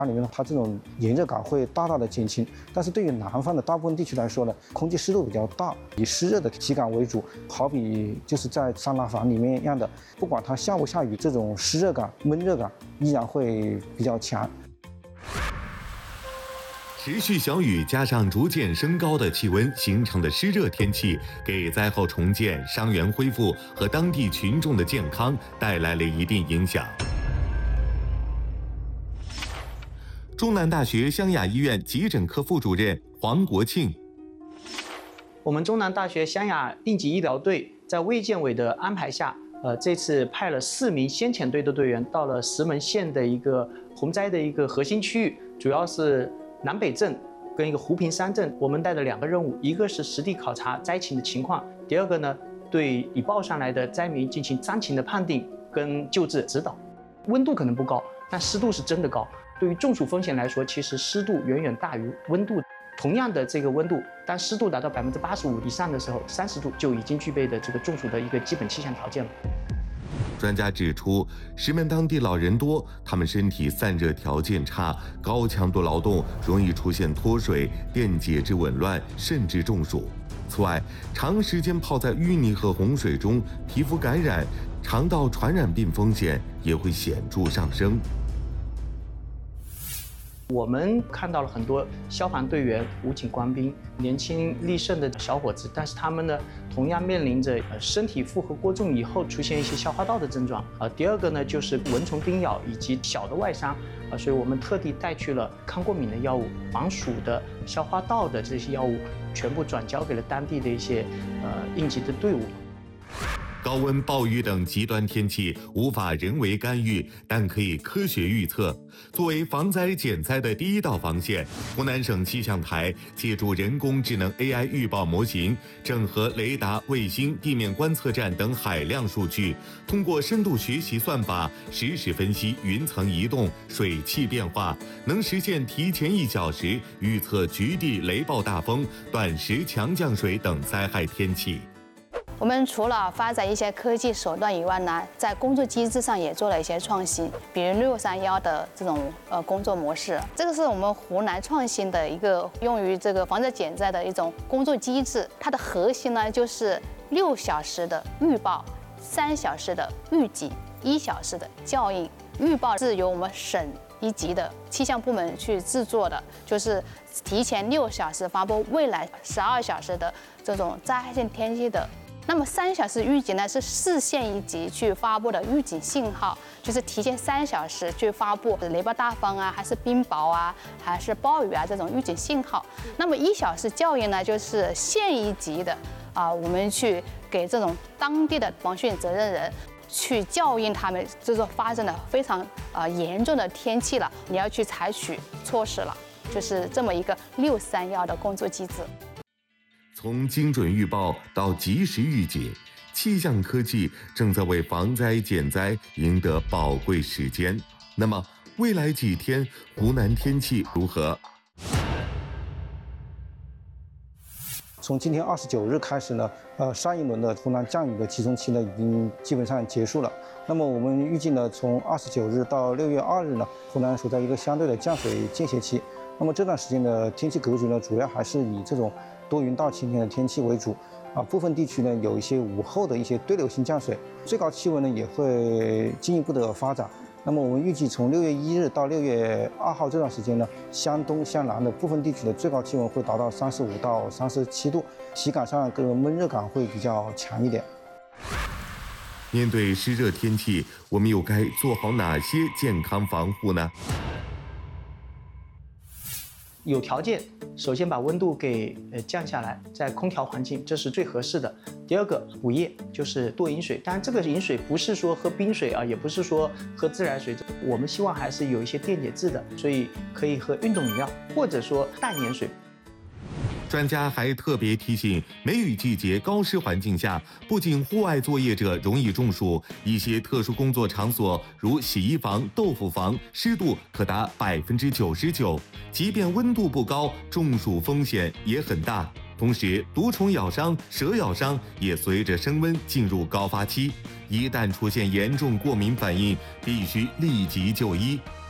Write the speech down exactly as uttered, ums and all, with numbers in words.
它里面呢，它这种炎热感会大大的减轻。但是对于南方的大部分地区来说呢，空气湿度比较大，以湿热的体感为主。好比就是在桑拿房里面一样的，不管它下不下雨，这种湿热感、闷热感依然会比较强。 持续小雨加上逐渐升高的气温形成的湿热天气，给灾后重建、伤员恢复和当地群众的健康带来了一定影响。中南大学湘雅医院急诊科副主任黄国庆， 我们中南大学湘雅应急医疗队在卫健委的安排下，呃，这次派了四名先遣队的队员到了石门县的一个洪灾的一个核心区域，主要是南北镇跟一个湖平山镇。我们带的两个任务，一个是实地考察灾情的情况，第二个呢，对已报上来的灾民进行灾情的判定跟救治指导。温度可能不高，但湿度是真的高。对于中暑风险来说，其实湿度远远大于温度。同样的这个温度，当湿度达到百分之八十五以上的时候，三十度就已经具备的这个中暑的一个基本气象条件了。 专家指出，石门当地老人多，他们身体散热条件差，高强度劳动容易出现脱水、电解质紊乱，甚至中暑。此外，长时间泡在淤泥和洪水中，皮肤感染、肠道传染病风险也会显著上升。 我们看到了很多消防队员、武警官兵、年轻力盛的小伙子，但是他们呢，同样面临着呃身体负荷过重以后出现一些消化道的症状。呃，第二个呢就是蚊虫叮咬以及小的外伤。啊，所以我们特地带去了抗过敏的药物、防暑的、消化道的这些药物，全部转交给了当地的一些呃应急的队伍。 高温、暴雨等极端天气无法人为干预，但可以科学预测。作为防灾减灾的第一道防线，湖南省气象台借助人工智能 A I 预报模型，整合雷达、卫星、地面观测站等海量数据，通过深度学习算法，实时分析云层移动、水汽变化，能实现提前一小时预测局地雷暴大风、短时强降水等灾害天气。 我们除了发展一些科技手段以外呢，在工作机制上也做了一些创新，比如六三幺的这种呃工作模式，这个是我们湖南创新的一个用于这个防灾减灾的一种工作机制。它的核心呢就是六小时的预报，三小时的预警，一小时的校应。预报是由我们省一级的气象部门去制作的，就是提前六小时发布未来十二小时的这种灾害性天气的。那么三小时预警呢，是市县一级去发布的预警信号，就是提前三小时去发布雷暴大风啊，还是冰雹啊，还是暴雨啊这种预警信号。那么一小时校应呢，就是县一级的啊，我们去给这种当地的防汛责任人去校应他们，就是发生了非常呃严重的天气了，你要去采取措施了，就是这么一个六三幺的工作机制。 从精准预报到及时预警，气象科技正在为防灾减灾赢得宝贵时间。那么，未来几天湖南天气如何？ 从今天二十九日开始呢，呃，上一轮的湖南降雨的集中期呢，已经基本上结束了。那么我们预计呢，从二十九日到六月二日呢，湖南处在一个相对的降水间歇期。那么这段时间的天气格局呢，主要还是以这种多云到晴天的天气为主，啊，部分地区呢有一些午后的一些对流性降水，最高气温呢也会进一步的发展。那么我们预计从六月一日到六月二号这段时间呢，湘东、湘南的部分地区的最高气温会达到三十五到三十七度，体感上跟闷热感会比较强一点。 面对湿热天气，我们又该做好哪些健康防护呢？ 有条件，首先把温度给呃降下来，在空调环境，这是最合适的。第二个，补液就是多饮水，当然这个饮水不是说喝冰水啊，也不是说喝自来水，我们希望还是有一些电解质的，所以可以喝运动饮料，或者说淡盐水。 专家还特别提醒，梅雨季节高湿环境下，不仅户外作业者容易中暑，一些特殊工作场所如洗衣房、豆腐房，湿度可达百分之九十九。即便温度不高，中暑风险也很大。同时，毒虫咬伤、蛇咬伤也随着升温进入高发期，一旦出现严重过敏反应，必须立即就医。